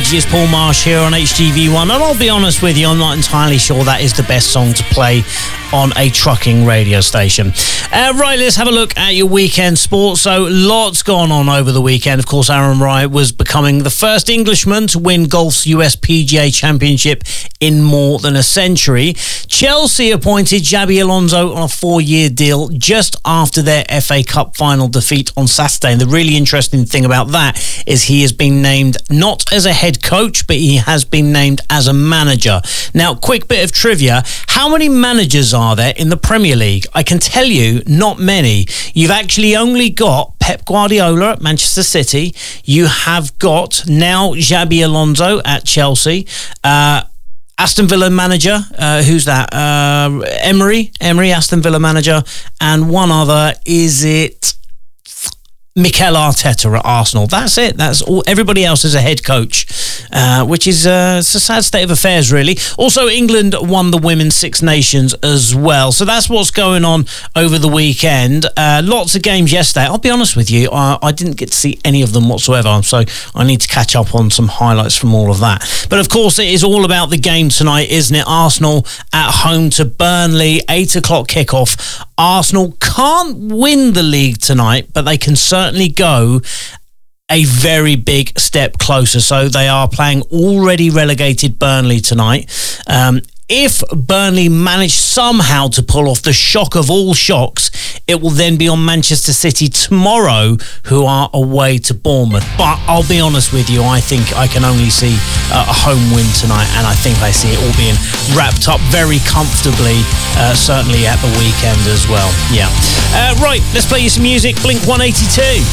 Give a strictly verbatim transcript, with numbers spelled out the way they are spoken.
It's Paul Marsh here on H T V one, and I'll be honest with you, I'm not entirely sure that is the best song to play on a trucking radio station. Uh, right, let's have a look at your weekend sports. So lots gone on over the weekend. Of course, Aaron Wright was becoming the first Englishman to win golf's U S P G A Championship in more than a century. Chelsea appointed Xabi Alonso on a four-year deal just after their F A Cup final defeat on Saturday. And the really interesting thing about that is he has been named not as a head coach, but he has been named as a manager. Now, quick bit of trivia. How many managers are there in the Premier League? I can tell you, not many. You've actually only got Pep Guardiola at Manchester City. You have got now Xabi Alonso at Chelsea. Uh, Aston Villa manager, uh, who's that? Uh, Emery, Emery, Aston Villa manager. And one other, is it Mikel Arteta at Arsenal? That's it. That's all. Everybody else is a head coach, uh, which is uh, it's a sad state of affairs, really. Also, England won the Women's Six Nations as well. So that's what's going on over the weekend. Uh, lots of games yesterday. I'll be honest with you, I, I didn't get to see any of them whatsoever, so I need to catch up on some highlights from all of that. But of course, it is all about the game tonight, isn't it? Arsenal at home to Burnley, eight o'clock kickoff. Arsenal can't win the league tonight, but they can certainly go a very big step closer. So they are playing already relegated Burnley tonight. Um, if Burnley manage somehow to pull off the shock of all shocks, it will then be on Manchester City tomorrow, who are away to Bournemouth. But I'll be honest with you, I think I can only see uh, a home win tonight, and I think I see it all being wrapped up very comfortably, uh, certainly at the weekend as well. Yeah. Uh, right, let's play you some music. Blink one eighty-two.